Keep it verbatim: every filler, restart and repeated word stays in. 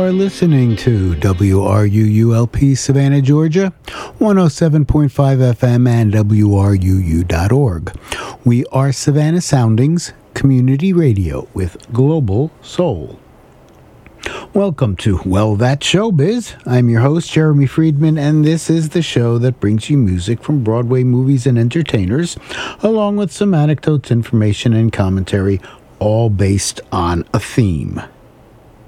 are listening to W R U U L P Savannah, Georgia, one oh seven point five F M and W R U U dot org. We are Savannah Soundings Community Radio with Global Soul. Welcome to Well, That's Showbiz. I'm your host, Jeremy Friedman, and this is the show that brings you music from Broadway movies and entertainers, along with some anecdotes, information, and commentary, all based on a theme.